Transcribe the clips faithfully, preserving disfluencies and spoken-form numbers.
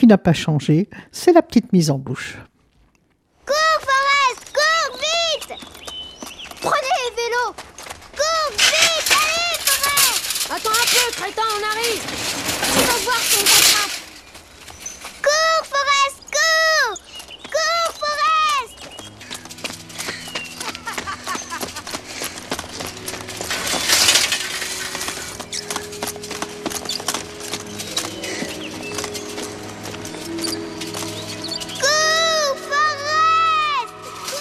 n'a pas changé, c'est la petite mise en bouche. Cours, Forrest, cours, vite! Prenez les vélos! Cours, vite! Allez, Forrest! Attends un peu, crétin, on arrive! Tu vas voir si on t'attrape! Cours, Forrest, cours! Cours, Forrest! Cours, Forrest!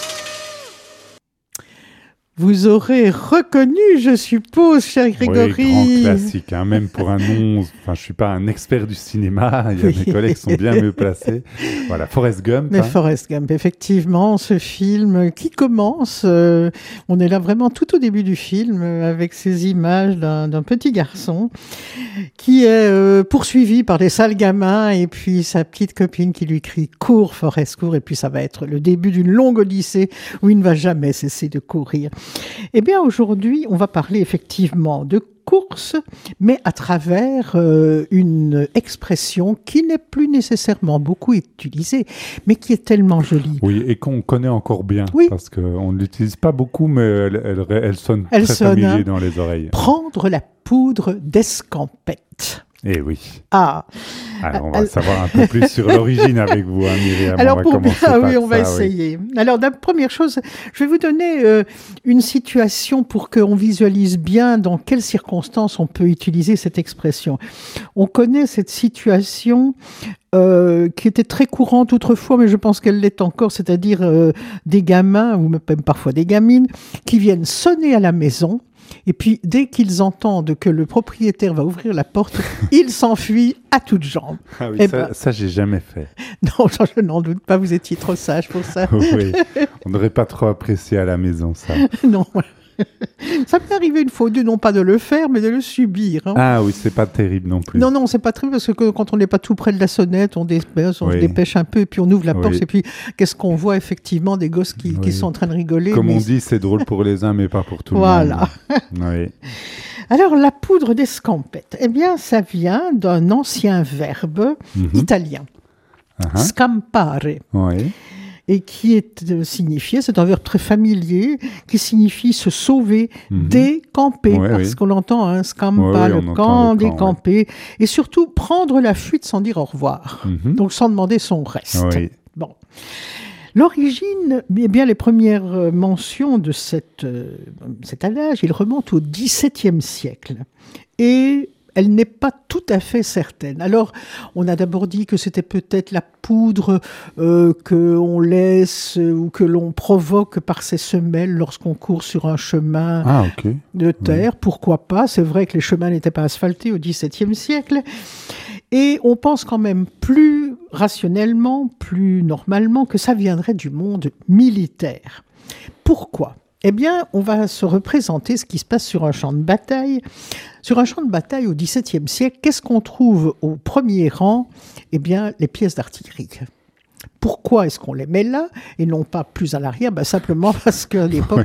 Vous aurez reconnu, je suppose, cher Grégory. Oui, grand classique, hein, même pour un non... Enfin, je ne suis pas un expert du cinéma, il y a Oui. mes collègues qui sont bien mieux placés. Voilà, Forrest Gump. Mais hein. Forrest Gump, effectivement, ce film qui commence, euh, on est là vraiment tout au début du film, euh, avec ces images d'un, d'un petit garçon qui est euh, poursuivi par des sales gamins et puis sa petite copine qui lui crie « Cours, Forrest, cours !» Et puis ça va être le début d'une longue odyssée où il ne va jamais cesser de courir. Eh bien, aujourd'hui, on va parler effectivement de course, mais à travers euh, une expression qui n'est plus nécessairement beaucoup utilisée, mais qui est tellement jolie. Oui, et qu'on connaît encore bien, Oui. parce qu'on ne l'utilise pas beaucoup, mais elle, elle, elle sonne Elle très sonne, familier hein. dans les oreilles. Prendre la poudre d'escampette. Eh oui. Ah, Alors, on va Elle- savoir un peu plus sur l'origine avec vous, hein, Myriam. alors on va pour commencer ah par oui, on va ça, oui. essayer. Alors la première chose, je vais vous donner euh, une situation pour qu'on visualise bien dans quelles circonstances on peut utiliser cette expression. On connaît cette situation euh, qui était très courante autrefois, mais je pense qu'elle l'est encore, c'est-à-dire euh, des gamins ou même parfois des gamines qui viennent sonner à la maison. Et puis, dès qu'ils entendent que le propriétaire va ouvrir la porte, ils s'enfuient à toutes jambes. Ah oui, Eh ça, ben- ça, j'ai jamais fait. Non, ça, je n'en doute pas, vous étiez trop sage pour ça. Oui, on n'aurait pas trop apprécié à la maison, ça. Non. Ça m'est arrivé une fois ou deux, non pas de le faire, mais de le subir. hein. Ah oui, c'est pas terrible non plus. Non, non, c'est pas très parce que quand on n'est pas tout près de la sonnette, on, dépêche, on Oui. se dépêche un peu et puis on ouvre la porte Oui. et puis qu'est-ce qu'on voit effectivement des gosses qui, qui Oui. sont en train de rigoler. Comme mais- on dit, c'est drôle pour les uns, mais pas pour tout Voilà. le monde. Oui. Alors la poudre d'escampette, eh bien ça vient d'un ancien verbe Mhm. italien, Ah, ah. scampare. Oui. Et qui est euh, signifié, c'est un verbe très familier, qui signifie se sauver, Mhm. décamper, Ouais, parce oui. qu'on l'entend, hein, scampa, Ouais, ouais, le on camp, entend le camp, décamper, et surtout prendre la fuite sans dire au revoir, Mhm. donc sans demander son reste. Oui. Bon. L'origine, eh bien, les premières euh, mentions de cette, euh, cet adage, il remonte au dix-septième siècle. Et elle n'est pas tout à fait certaine. Alors, on a d'abord dit que c'était peut-être la poudre euh, qu'on laisse euh, ou que l'on provoque par ses semelles lorsqu'on court sur un chemin Ah, ok. de terre. Pourquoi pas? C'est vrai que les chemins n'étaient pas asphaltés au dix-septième siècle. Et on pense quand même plus rationnellement, plus normalement, que ça viendrait du monde militaire. Pourquoi? Eh bien, on va se représenter ce qui se passe sur un champ de bataille. Sur un champ de bataille au dix-septième siècle, qu'est-ce qu'on trouve au premier rang? Eh bien, les pièces d'artillerie. Pourquoi est-ce qu'on les met là et non pas plus à l'arrière? Ben, simplement parce qu'à l'époque,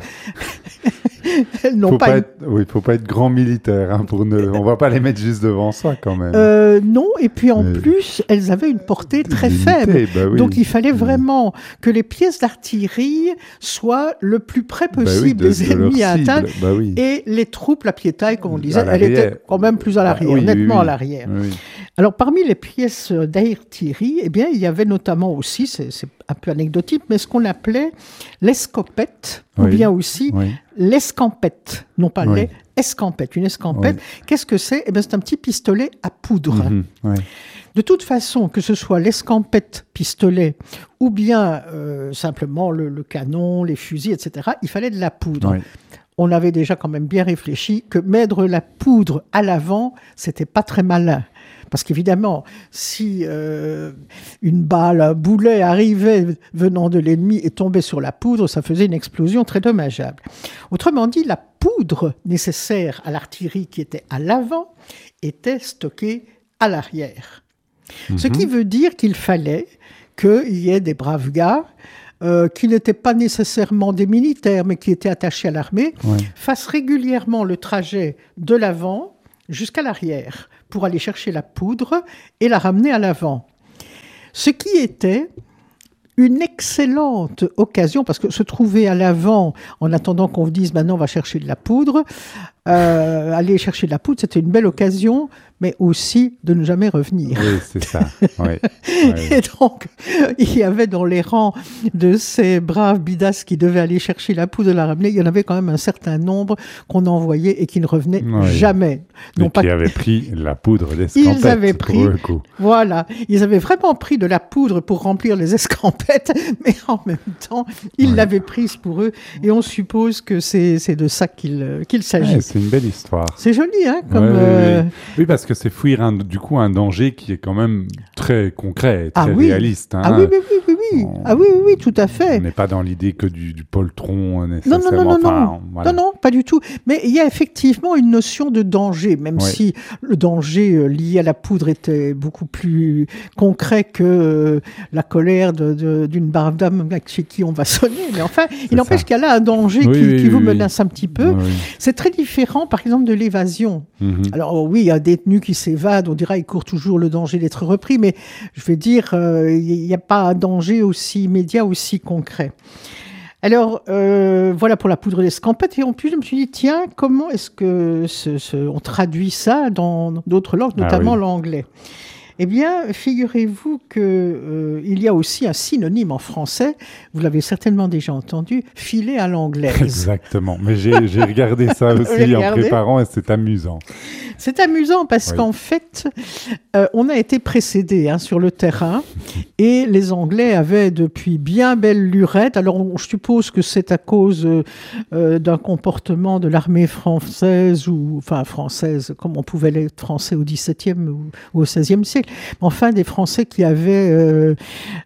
elles n'ont Faut pas... pas une- être, oui, faut pas être grand militaire. Hein, pour ne, on va pas les mettre juste devant soi quand même. Euh, non, et puis en Mais- plus, elles avaient une portée très Limitée, faible. bah oui. Donc il fallait Mm. vraiment que les pièces d'artillerie soient le plus près Bah oui, possible de- des de leur ennemis à cible. atteindre. Bah oui. Et les troupes, la piétaille, comme on À disait, elle l'arrière. était quand même plus à l'arrière, Ah oui, oui, nettement oui. à l'arrière. Oui. Alors parmi les pièces d'artillerie, eh bien, il y avait notamment aussi, c'est c'est un peu anecdotique, mais ce qu'on appelait l'escopette, ou Oui. bien aussi Oui. l'escampette, non pas Oui. les, escampette. Une escampette, qu'est-ce que c'est? Eh bien, c'est un petit pistolet à poudre. Mhm, ouais. De toute façon, que ce soit l'escampette pistolet ou bien euh, simplement le, le canon, les fusils, et cetera, il fallait de la poudre. Ouais. On avait déjà quand même bien réfléchi que mettre la poudre à l'avant, c'était pas très malin. Parce qu'évidemment, si euh, une balle, un boulet arrivait venant de l'ennemi et tombait sur la poudre, ça faisait une explosion très dommageable. Autrement dit, la poudre nécessaire à l'artillerie qui était à l'avant était stockée à l'arrière. Mhm. Ce qui veut dire qu'il fallait qu'il y ait des braves gars euh, qui n'étaient pas nécessairement des militaires, mais qui étaient attachés à l'armée, Ouais. fassent régulièrement le trajet de l'avant jusqu'à l'arrière pour aller chercher la poudre et la ramener à l'avant. Ce qui était une excellente occasion, parce que se trouver à l'avant, en attendant qu'on vous dise maintenant on va chercher de la poudre, euh, aller chercher de la poudre, c'était une belle occasion, mais aussi de ne jamais revenir. Oui, c'est ça. Oui. Oui. Et donc, il y avait dans les rangs de ces braves bidasses qui devaient aller chercher la poudre et la ramener, il y en avait quand même un certain nombre qu'on envoyait et qui ne revenaient Oui. jamais. Mais Non pas qui que- avaient pris la poudre d'escampette. Ils avaient pris, pour le coup. voilà, ils avaient vraiment pris de la poudre pour remplir les escampettes, mais en même temps, ils Ouais. l'avaient prise pour eux, et on suppose que c'est, c'est de ça qu'il, euh, qu'il s'agit. Ouais, c'est une belle histoire. C'est joli, hein, comme... Ouais, ouais, euh, ouais. Oui, parce que c'est fuir un, du coup un danger qui est quand même très concret, Ah très oui. réaliste. Hein. Ah oui, oui, oui, oui, oui. On- Ah oui, oui, oui, tout à fait. On n'est pas dans l'idée que du, du poltron euh, Non, nécessairement. non, non, non, Enfin, non. voilà. Non, non, pas du tout. Mais il y a effectivement une notion de danger, même Ouais. si le danger euh, lié à la poudre était beaucoup plus concret que euh, la colère de- de- d'une brave dame chez qui on va sonner. Mais enfin, il C'est n'empêche ça. qu'il y a là un danger Oui, qui, oui, qui oui, vous oui. menace un petit peu. Oui, oui. C'est très différent, par exemple, de l'évasion. Mhm. Alors oui, il y a un détenu qui s'évade, on dira il court toujours le danger d'être repris, mais je vais dire, euh, il n'y a pas un danger aussi immédiat, aussi concret. Alors, euh, voilà pour la poudre d'escampette. Et en plus, je me suis dit, tiens, comment est-ce que ce- ce- on traduit ça dans d'autres langues, Ah notamment oui. l'anglais? Eh bien, figurez-vous qu'il euh, y a aussi un synonyme en français, vous l'avez certainement déjà entendu, filet à l'anglaise. Exactement. Mais j'ai j'ai regardé ça Vous aussi avez en regardé préparant et c'est amusant. C'est amusant parce Oui. qu'en fait, euh, on a été précédés hein, sur le terrain et les Anglais avaient depuis bien belle lurette. Alors, on- je suppose que c'est à cause euh, euh, d'un comportement de l'armée française, ou enfin française, comme on pouvait l'être français au dix-septième ou, ou au seizième siècle. Enfin, des Français qui avaient euh,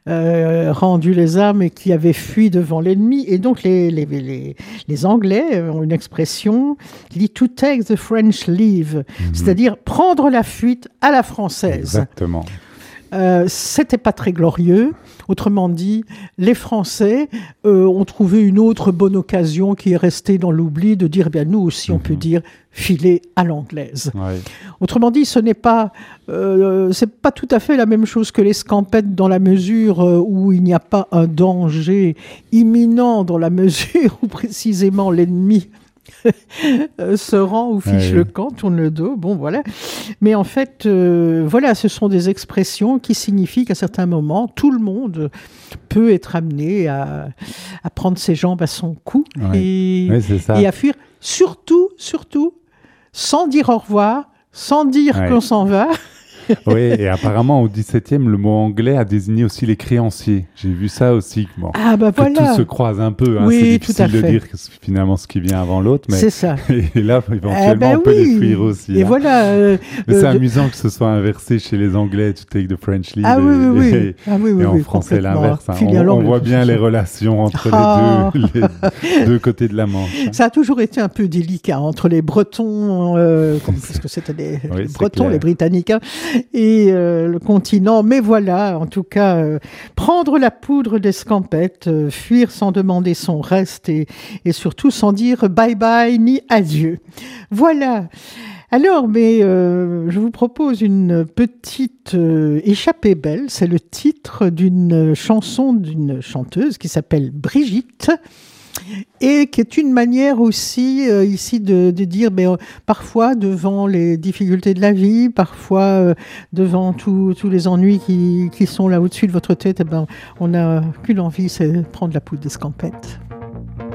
euh, rendu les armes et qui avaient fui devant l'ennemi. Et donc, les, les, les, les Anglais ont une expression qui dit « to take the French leave », c'est-à-dire prendre la fuite à la française. Exactement. Euh, c'était pas très glorieux. Autrement dit, les Français euh, ont trouvé une autre bonne occasion qui est restée dans l'oubli de dire, eh bien nous aussi, on peut dire filer à l'anglaise. Ouais. Autrement dit, ce n'est pas, euh, c'est pas tout à fait la même chose que l'escampette dans la mesure euh, où il n'y a pas un danger imminent, dans la mesure où précisément l'ennemi euh, se rend ou fiche Ouais. le camp, tourne le dos, bon voilà. Mais en fait, euh, voilà, ce sont des expressions qui signifient qu'à certains moments, tout le monde peut être amené à, à prendre ses jambes à son cou Ouais. et, Oui, c'est ça. et à fuir, surtout, surtout, sans dire au revoir, sans dire Ouais. qu'on s'en va. Oui, et apparemment au dix-septième, le mot anglais a désigné aussi les créanciers. J'ai vu ça aussi. Bon, Ah bah que tout voilà, se croise un peu. Hein. Oui, c'est tout à difficile de fait. dire que c'est finalement ce qui vient avant l'autre, mais c'est ça. et là, éventuellement, Eh ben on peut les oui. fuir aussi. Et hein. voilà. euh, Mais euh, c'est de- amusant que ce soit inversé chez les Anglais, to take the French leave. Ah oui, et, oui, oui. et- Ah oui, oui, et en oui, français, complètement. l'inverse. hein. Filer à On, on l'anglaise, voit bien c'est les ça. relations entre Ah. les, deux, les deux côtés de la Manche. hein. Ça a toujours été un peu délicat entre les Bretons, euh, comme- parce que c'était des Oui, les c'est Bretons, clair. les Britanniques, hein, et euh, le continent. Mais voilà, en tout cas, euh, prendre la poudre d'escampette, euh, fuir sans demander son reste et, et surtout sans dire bye bye ni adieu. Voilà. Alors, mais euh, je vous propose une petite euh, échappée belle. C'est le titre d'une chanson d'une chanteuse qui s'appelle Brigitte. Et qui est une manière aussi euh, ici de, de dire, ben, euh, parfois devant les difficultés de la vie, parfois euh, devant tous tous les ennuis qui, qui sont là au-dessus de votre tête, eh ben, on n'a qu'une envie, c'est de prendre la poudre d'escampette.